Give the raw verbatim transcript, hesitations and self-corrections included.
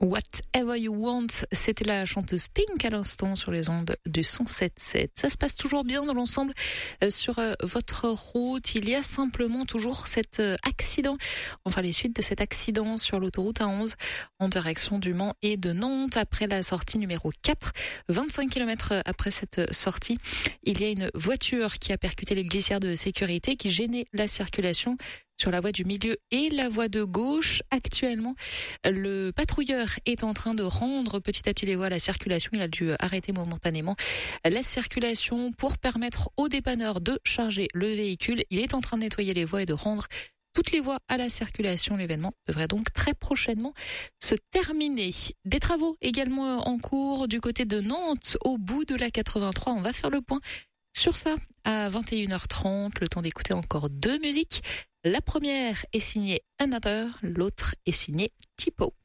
Whatever You Want, c'était la chanteuse Pink à l'instant sur les ondes du cent sept sept. Ça se passe toujours bien dans l'ensemble euh, sur euh, votre route. Il y a simplement toujours cet euh, accident, enfin les suites de cet accident sur l'autoroute A onze en direction du Mans et de Nantes après la sortie numéro quatre. vingt-cinq kilomètres après cette sortie, il y a une voiture qui a percuté les glissières de sécurité qui gênait la circulation sur la voie du milieu et la voie de gauche. Actuellement, le patrouilleur est en train de rendre petit à petit les voies à la circulation. Il a dû arrêter momentanément la circulation pour permettre aux dépanneurs de charger le véhicule. Il est en train de nettoyer les voies et de rendre toutes les voies à la circulation. L'événement devrait donc très prochainement se terminer. Des travaux également en cours du côté de Nantes, au bout de la quatre-vingt-trois. On va faire le point sur ça à vingt et une heures trente. Le temps d'écouter encore deux musiques. La première est signée Another, l'autre est signée Tipo.